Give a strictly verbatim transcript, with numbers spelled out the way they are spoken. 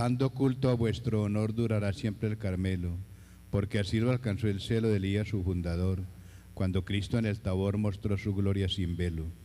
Dando culto a vuestro honor durará siempre el Carmelo, porque así lo alcanzó el celo de Elías su fundador, cuando Cristo en el Tabor mostró su gloria sin velo.